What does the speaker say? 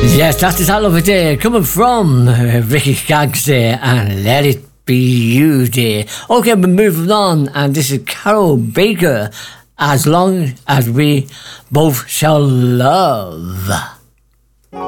Yes, that is all over there, coming from Ricky Skaggs there, and Let It Be You there. Okay, we're moving on, and this is Carol Baker, As Long As We Both Shall Love.